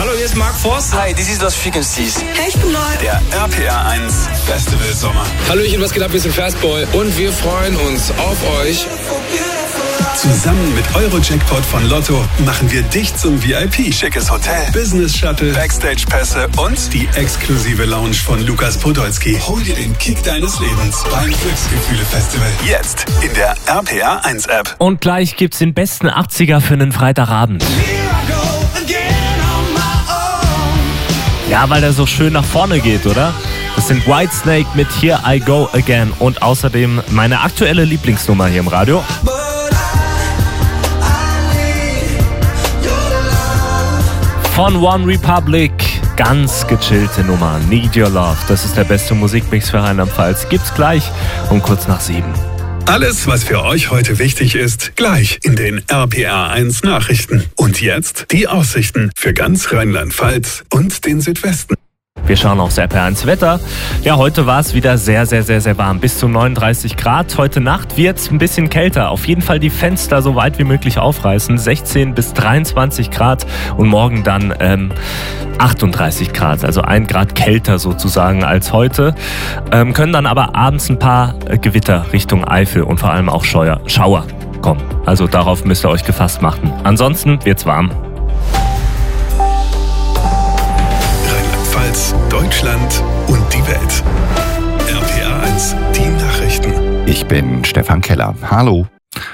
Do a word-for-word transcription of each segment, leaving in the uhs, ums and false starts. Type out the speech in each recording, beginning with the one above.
Hallo, hier ist Mark Forster. Hi, this is Lost Frequencies. Hey, ich bin Neu. Der R P R eins Festival Sommer. Hallöchen, was geht ab? Wir sind Fastboy und wir freuen uns auf euch. Zusammen mit Euro-Jackpot von Lotto machen wir dich zum V I P. Schickes Hotel, Business Shuttle, Backstage-Pässe und die exklusive Lounge von Lukas Podolski. Hol dir den Kick deines Lebens beim Glücksgefühle-Festival. Jetzt in der R P R eins App. Und gleich gibt's den besten achtziger für einen Freitagabend. Ja, weil der so schön nach vorne geht, oder? Das sind Whitesnake mit Here I Go Again und außerdem meine aktuelle Lieblingsnummer hier im Radio. Von One Republic, ganz gechillte Nummer, Need Your Love. Das ist der beste Musikmix für Rheinland-Pfalz. Gibt's gleich um kurz nach sieben. Alles, was für euch heute wichtig ist, gleich in den R P R eins Nachrichten. Und jetzt die Aussichten für ganz Rheinland-Pfalz und den Südwesten. Wir schauen aufs R P R eins Wetter. Ja, heute war es wieder sehr, sehr, sehr, sehr warm. Bis zu neununddreißig Grad. Heute Nacht wird es ein bisschen kälter. Auf jeden Fall die Fenster so weit wie möglich aufreißen. sechzehn bis dreiundzwanzig Grad. Und morgen dann ähm, achtunddreißig Grad. Also ein Grad kälter sozusagen als heute. Ähm, können dann aber abends ein paar äh, Gewitter Richtung Eifel und vor allem auch Scheuer, Schauer kommen. Also darauf müsst ihr euch gefasst machen. Ansonsten wird's warm. Deutschland und die Welt. R P R eins, die Nachrichten. Ich bin Stefan Keller. Hallo.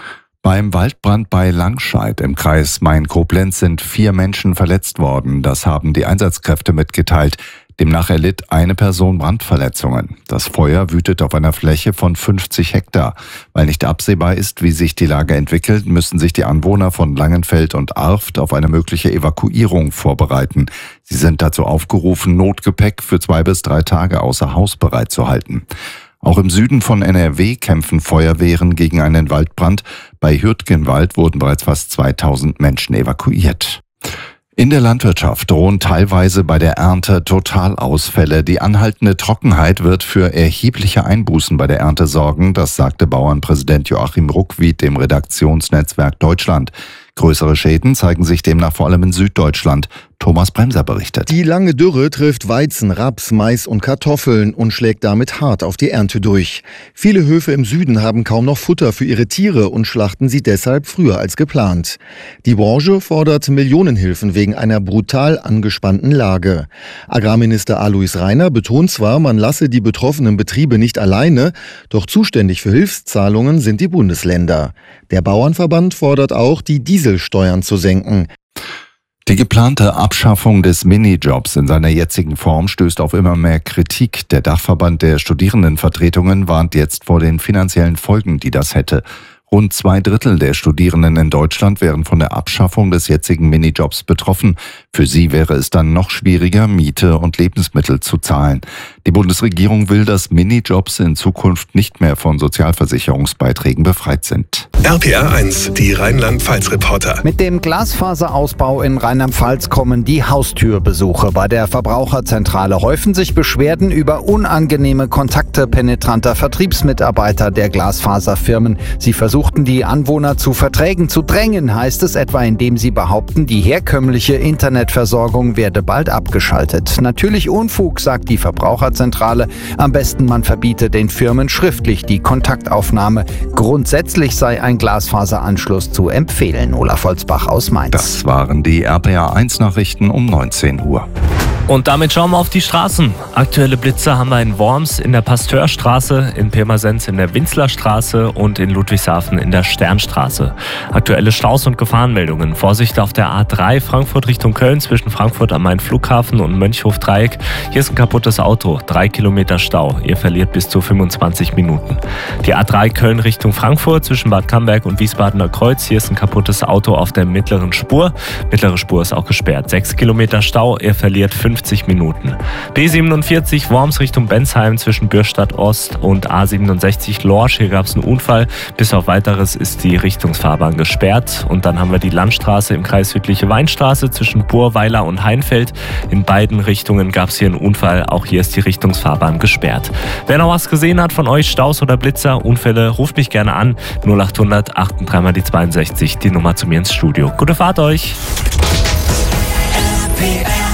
Beim Waldbrand bei Langscheid im Kreis Main-Koblenz sind vier Menschen verletzt worden. Das haben die Einsatzkräfte mitgeteilt. Demnach erlitt eine Person Brandverletzungen. Das Feuer wütet auf einer Fläche von fünfzig Hektar. Weil nicht absehbar ist, wie sich die Lage entwickelt, müssen sich die Anwohner von Langenfeld und Arft auf eine mögliche Evakuierung vorbereiten. Sie sind dazu aufgerufen, Notgepäck für zwei bis drei Tage außer Haus bereitzuhalten. Auch im Süden von N R W kämpfen Feuerwehren gegen einen Waldbrand. Bei Hürtgenwald wurden bereits fast zweitausend Menschen evakuiert. In der Landwirtschaft drohen teilweise bei der Ernte Totalausfälle. Die anhaltende Trockenheit wird für erhebliche Einbußen bei der Ernte sorgen, das sagte Bauernpräsident Joachim Ruckwied dem Redaktionsnetzwerk Deutschland. Größere Schäden zeigen sich demnach vor allem in Süddeutschland. Thomas Bremser berichtet. Die lange Dürre trifft Weizen, Raps, Mais und Kartoffeln und schlägt damit hart auf die Ernte durch. Viele Höfe im Süden haben kaum noch Futter für ihre Tiere und schlachten sie deshalb früher als geplant. Die Branche fordert Millionenhilfen wegen einer brutal angespannten Lage. Agrarminister Alois Rainer betont zwar, man lasse die betroffenen Betriebe nicht alleine, doch zuständig für Hilfszahlungen sind die Bundesländer. Der Bauernverband fordert auch, die Dieselsteuern zu senken. Die geplante Abschaffung des Minijobs in seiner jetzigen Form stößt auf immer mehr Kritik. Der Dachverband der Studierendenvertretungen warnt jetzt vor den finanziellen Folgen, die das hätte. Rund zwei Drittel der Studierenden in Deutschland wären von der Abschaffung des jetzigen Minijobs betroffen. Für sie wäre es dann noch schwieriger, Miete und Lebensmittel zu zahlen. Die Bundesregierung will, dass Minijobs in Zukunft nicht mehr von Sozialversicherungsbeiträgen befreit sind. R P R eins, die Rheinland-Pfalz-Reporter. Mit dem Glasfaserausbau in Rheinland-Pfalz kommen die Haustürbesuche. Bei der Verbraucherzentrale häufen sich Beschwerden über unangenehme Kontakte penetranter Vertriebsmitarbeiter der Glasfaserfirmen. Sie versuchten die Anwohner zu Verträgen zu drängen, heißt es etwa, indem sie behaupten, die herkömmliche Internetversorgung werde bald abgeschaltet. Natürlich Unfug, sagt die Verbraucherzentrale. Am besten man verbiete den Firmen schriftlich die Kontaktaufnahme. Grundsätzlich sei ein Glasfaseranschluss zu empfehlen. Olaf Holzbach aus Mainz. Das waren die R P R eins Nachrichten um neunzehn Uhr. Und damit schauen wir auf die Straßen. Aktuelle Blitzer haben wir in Worms in der Pasteurstraße, in Pirmasens in der Winzlerstraße und in Ludwigshafen in der Sternstraße. Aktuelle Staus und Gefahrenmeldungen. Vorsicht auf der A drei Frankfurt Richtung Köln zwischen Frankfurt am Main-Flughafen und Mönchhof-Dreieck. Hier ist ein kaputtes Auto, drei Kilometer Stau. Ihr verliert bis zu fünfundzwanzig Minuten. Die A drei Köln Richtung Frankfurt zwischen Bad Camberg und Wiesbadener Kreuz. Hier ist ein kaputtes Auto auf der mittleren Spur. Mittlere Spur ist auch gesperrt. sechs Kilometer Stau. Ihr verliert fünfzig Minuten. B siebenundvierzig Worms Richtung Bensheim zwischen Bürstadt Ost und A siebenundsechzig Lorsch. Hier gab es einen Unfall. Bis auf Weiteres ist die Richtungsfahrbahn gesperrt. Und dann haben wir die Landstraße im Kreis Südliche Weinstraße zwischen Burweiler und Heinfeld. In beiden Richtungen gab es hier einen Unfall. Auch hier ist die Richtungsfahrbahn gesperrt. Wer noch was gesehen hat von euch, Staus oder Blitzer, Unfälle, ruft mich gerne an. null achthundert achtunddreißig mal die zweiundsechzig, die Nummer zu mir ins Studio. Gute Fahrt euch! R P R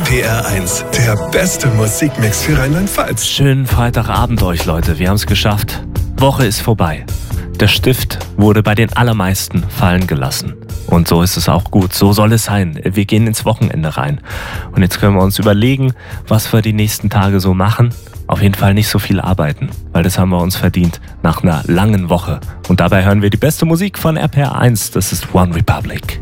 P R eins, der beste Musikmix für Rheinland-Pfalz. Schönen Freitagabend euch, Leute. Wir haben es geschafft. Woche ist vorbei. Der Stift wurde bei den allermeisten fallen gelassen. Und so ist es auch gut. So soll es sein. Wir gehen ins Wochenende rein. Und jetzt können wir uns überlegen, was wir die nächsten Tage so machen. Auf jeden Fall nicht so viel arbeiten, weil das haben wir uns verdient nach einer langen Woche. Und dabei hören wir die beste Musik von R P R eins. Das ist One Republic.